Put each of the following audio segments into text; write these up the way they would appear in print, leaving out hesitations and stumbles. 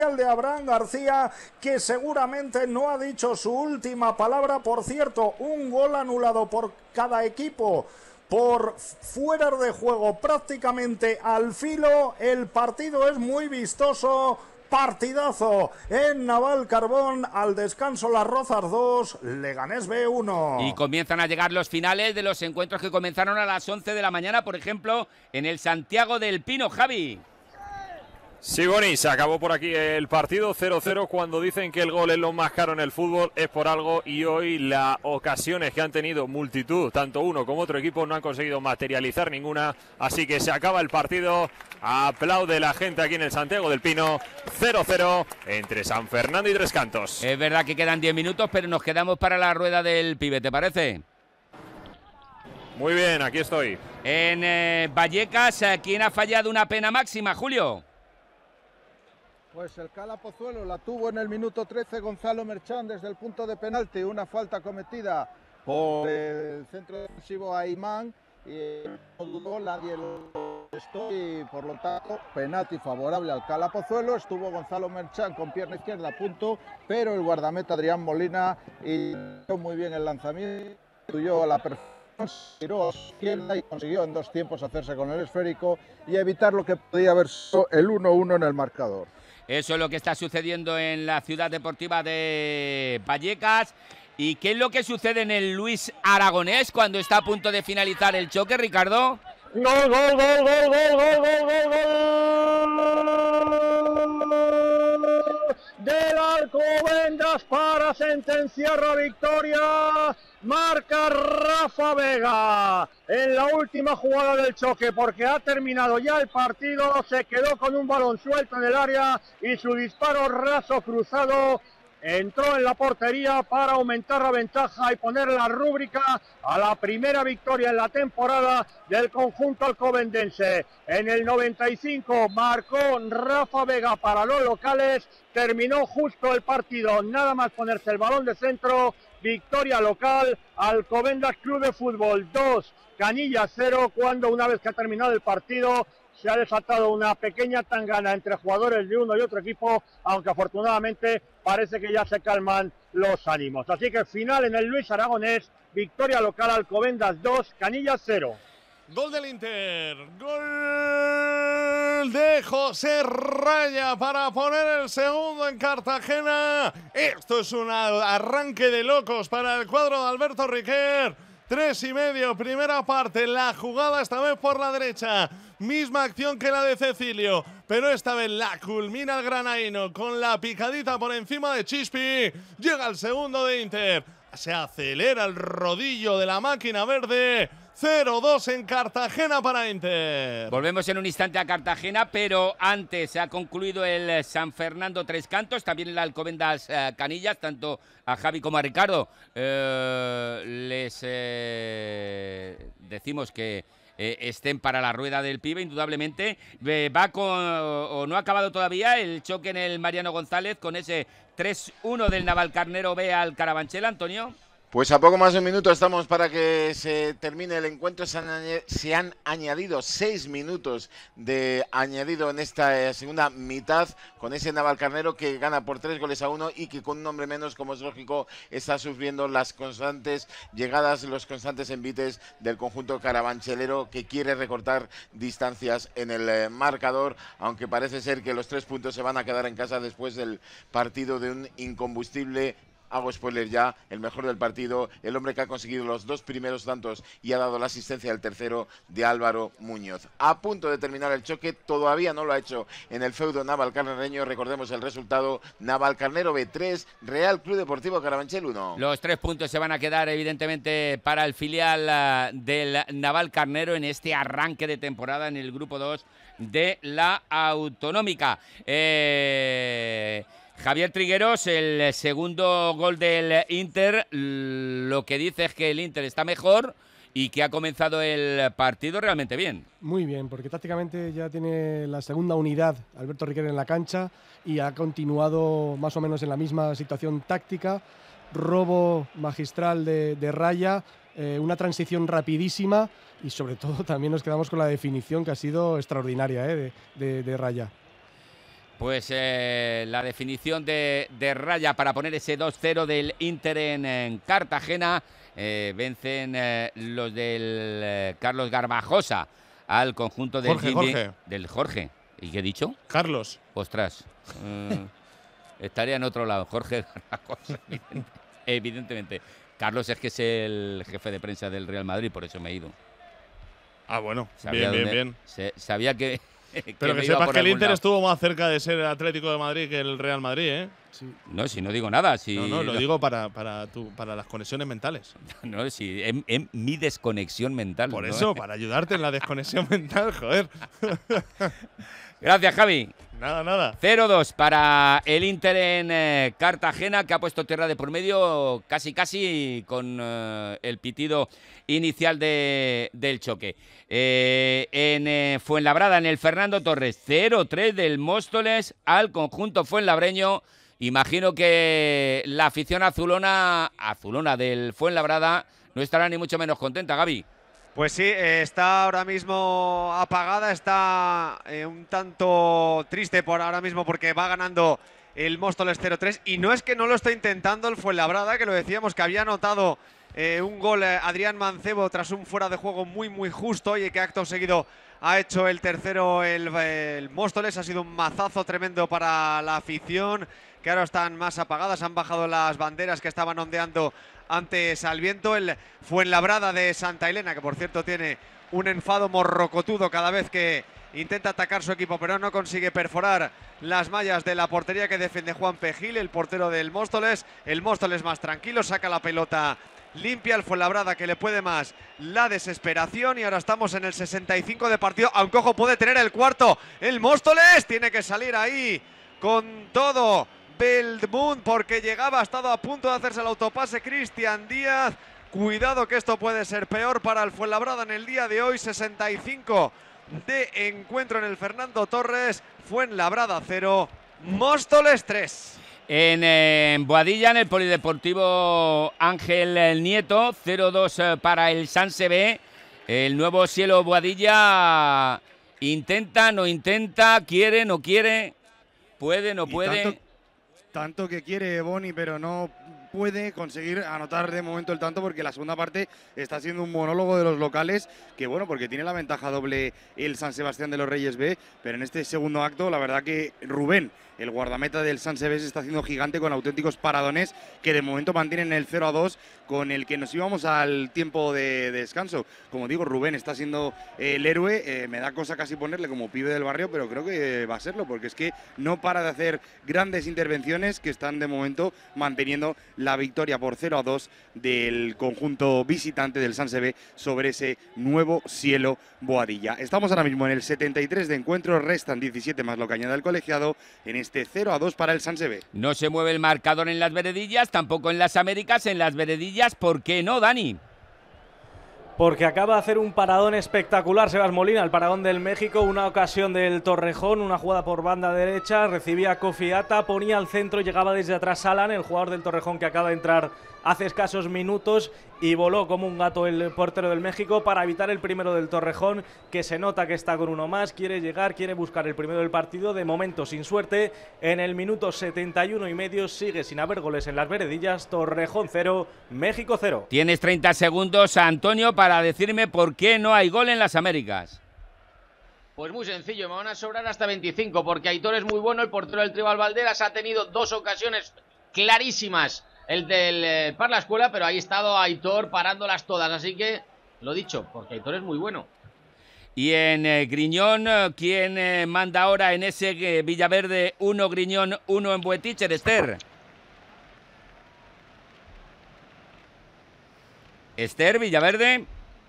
de Abraham García, que seguramente no ha dicho su última palabra. Por cierto, un gol anulado por cada equipo por fuera de juego, prácticamente al filo. El partido es muy vistoso. Partidazo en Navalcarbón. Al descanso Las Rozas 2, Leganés B1. Y comienzan a llegar los finales de los encuentros que comenzaron a las 11 de la mañana, por ejemplo, en el Santiago del Pino. Javi. Sí, Boni, se acabó por aquí el partido 0-0. Cuando dicen que el gol es lo más caro en el fútbol es por algo, y hoy las ocasiones que han tenido multitud, tanto uno como otro equipo, no han conseguido materializar ninguna, así que se acaba el partido. Aplaude la gente aquí en el Santiago del Pino. 0-0 entre San Fernando y Tres Cantos. Es verdad que quedan 10 minutos, pero nos quedamos para la rueda del pibe, ¿te parece? Muy bien, aquí estoy. En Vallecas, ¿quién ha fallado una pena máxima, Julio? Pues el Cala Pozuelo la tuvo en el minuto 13 Gonzalo Merchán desde el punto de penalti, una falta cometida por el centro defensivo Aimán, y no dudó, nadie lo estuvo, y por lo tanto penalti favorable al Cala Pozuelo. Estuvo Gonzalo Merchán con pierna izquierda a punto, pero el guardameta Adrián Molina hizo muy bien el lanzamiento, tuyó a la perfección, tiró a su izquierda y consiguió en dos tiempos hacerse con el esférico y evitar lo que podía haber sido el 1-1 en el marcador. Eso es lo que está sucediendo en la ciudad deportiva de Vallecas. ¿Y qué es lo que sucede en el Luis Aragonés cuando está a punto de finalizar el choque, Ricardo? ¡Gol, gol, gol, gol, gol, gol, gol, gol! Del Alcobendas para sentenciar la victoria. Marca Rafa Vega en la última jugada del choque, porque ha terminado ya el partido. Se quedó con un balón suelto en el área y su disparo raso cruzado entró en la portería para aumentar la ventaja y poner la rúbrica a la primera victoria en la temporada del conjunto alcobendense. En el 95 marcó Rafa Vega para los locales, terminó justo el partido, nada más ponerse el balón de centro. Victoria local, Alcobendas Club de Fútbol 2, Canillas 0, cuando una vez que ha terminado el partido se ha desatado una pequeña tangana entre jugadores de uno y otro equipo, aunque afortunadamente parece que ya se calman los ánimos. Así que final en el Luis Aragonés, victoria local, Alcobendas 2, Canillas 0. Gol del Inter, gol de José Raya para poner el segundo en Cartagena. Esto es un arranque de locos para el cuadro de Alberto Riquer. 3,5, primera parte, la jugada esta vez por la derecha. Misma acción que la de Cecilio, pero esta vez la culmina el granaíno con la picadita por encima de Chispi. Llega el segundo de Inter. Se acelera el rodillo de la máquina verde. 0-2 en Cartagena para Inter. Volvemos en un instante a Cartagena, pero antes se ha concluido el San Fernando Tres Cantos, también el Alcobendas Canillas, tanto a Javi como a Ricardo. Les decimos que estén para la rueda del pibe, indudablemente. Va con, o no ha acabado todavía, el choque en el Mariano González con ese 3-1 del Navalcarnero B al Carabanchel, Antonio. Pues a poco más de un minuto estamos para que se termine el encuentro. Se han añadido 6 minutos de añadido en esta segunda mitad, con ese Navalcarnero que gana por 3-1 y que con un hombre menos, como es lógico, está sufriendo las constantes llegadas, los constantes envites del conjunto carabanchelero, que quiere recortar distancias en el marcador, aunque parece ser que los 3 puntos se van a quedar en casa después del partido de un incombustible. Hago spoiler ya, el mejor del partido, el hombre que ha conseguido los 2 primeros tantos y ha dado la asistencia del tercero, de Álvaro Muñoz. A punto de terminar el choque, todavía no lo ha hecho en el feudo navalcarnereño. Recordemos el resultado: Navalcarnero B3, Real Club Deportivo Carabanchel 1. Los 3 puntos se van a quedar evidentemente para el filial del Navalcarnero en este arranque de temporada en el grupo 2 de la Autonómica. Javier Trigueros, el segundo gol del Inter, lo que dice es que el Inter está mejor y que ha comenzado el partido realmente bien. Muy bien, porque tácticamente ya tiene la segunda unidad Alberto Riquer en la cancha y ha continuado más o menos en la misma situación táctica. Robo magistral de Raya, una transición rapidísima y sobre todo también nos quedamos con la definición que ha sido extraordinaria de Raya. Pues la definición de Raya para poner ese 2-0 del Inter en Cartagena. Vencen los del Carlos Garbajosa al conjunto del Jorge. ¿Y qué he dicho? Carlos. Ostras. Estaría en otro lado. Jorge Garbajosa, evidentemente. Carlos es que es el jefe de prensa del Real Madrid, por eso me he ido. Ah, bueno. Sabía Bien. Sabía que... Pero que sepas que el Inter estuvo más cerca de ser el Atlético de Madrid que el Real Madrid, ¿eh? Sí. No, si no digo nada. Si no, lo digo para las conexiones mentales. No, si en mi desconexión mental. Por eso, para ayudarte en la desconexión mental, joder. Gracias, Javi. Nada. 0-2 para el Inter en Cartagena, que ha puesto tierra de por medio casi con el pitido inicial del choque. En Fuenlabrada, en el Fernando Torres, 0-3 del Móstoles al conjunto fuenlabreño. Imagino que la afición azulona del Fuenlabrada no estará ni mucho menos contenta, Gaby. Pues sí, está ahora mismo apagada, está un tanto triste por ahora mismo porque va ganando el Móstoles 0-3 y no es que no lo esté intentando el Fuenlabrada, que lo decíamos que había anotado un gol Adrián Mancebo tras un fuera de juego muy justo y que acto seguido ha hecho el tercero el Móstoles. Ha sido un mazazo tremendo para la afición, que ahora están más apagadas, han bajado las banderas que estaban ondeando antes al viento. El Fuenlabrada de Santa Elena, que por cierto tiene un enfado morrocotudo cada vez que intenta atacar su equipo, pero no consigue perforar las mallas de la portería que defiende Juan Pejil, el portero del Móstoles. El Móstoles más tranquilo, saca la pelota limpia, el Fuenlabrada que le puede más la desesperación, y ahora estamos en el 65 de partido, aunque ojo, puede tener el cuarto el Móstoles, tiene que salir ahí con todo Belmont porque ha estado a punto de hacerse el autopase Cristian Díaz. Cuidado que esto puede ser peor para el Fuenlabrada en el día de hoy. 65 de encuentro en el Fernando Torres. Fuenlabrada 0, Móstoles 3. En Boadilla, en el Polideportivo Ángel Nieto, 0-2 para el Sanse B. El Nuevo Cielo Boadilla intenta, no intenta, quiere, no quiere, puede, no puede. Tanto que quiere Boni, pero no puede conseguir anotar de momento el tanto porque la segunda parte está siendo un monólogo de los locales, que bueno, porque tiene la ventaja doble el San Sebastián de los Reyes B, pero en este segundo acto la verdad que Rubén, el guardameta del San Sebastián, se está haciendo gigante con auténticos paradones que de momento mantienen el 0-2 con el que nos íbamos al tiempo de descanso. Como digo, Rubén está siendo el héroe, me da cosa casi ponerle como pibe del barrio, pero creo que va a serlo, porque es que no para de hacer grandes intervenciones que están de momento manteniendo la victoria por 0-2 del conjunto visitante del San Sebastián sobre ese Nuevo Cielo Boadilla. Estamos ahora mismo en el 73 de encuentro, restan 17 más lo que añade el colegiado en este 0-2 para el San Sebastián. No se mueve el marcador en las Veredillas, tampoco en las Américas. En las Veredillas, ¿por qué no, Dani? Porque acaba de hacer un paradón espectacular Sebas Molina, el paradón del México, una ocasión del Torrejón, una jugada por banda derecha, recibía Kofi Ata, ponía al centro, llegaba desde atrás Alan, el jugador del Torrejón que acaba de entrar hace escasos minutos, y voló como un gato el portero del México para evitar el primero del Torrejón, que se nota que está con uno más, quiere llegar, quiere buscar el primero del partido, de momento sin suerte. En el minuto 71 y medio sigue sin haber goles en las Veredillas, Torrejón 0, México 0. Tienes 30 segundos, Antonio, para decirme por qué no hay gol en las Américas. Pues muy sencillo, me van a sobrar hasta 25, porque Aitor es muy bueno, el portero del Tribal Valderas ha tenido dos ocasiones clarísimas, el del Parla Escuela, pero ahí ha estado Aitor parándolas todas, así que lo dicho, porque Aitor es muy bueno. Y en Griñón, ¿quién manda ahora en ese Villaverde 1, Griñón 1 en Bueticher, Esther? Esther, Villaverde.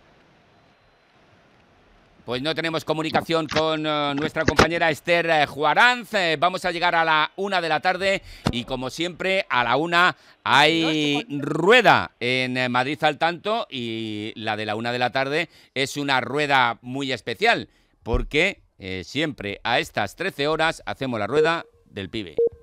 Pues no tenemos comunicación con nuestra compañera Esther Juaranz. Vamos a llegar a la 1 de la tarde y como siempre a la 1 hay rueda en Madrid al tanto, y la de la 1 de la tarde es una rueda muy especial porque siempre a estas 13 horas hacemos la rueda del pibe.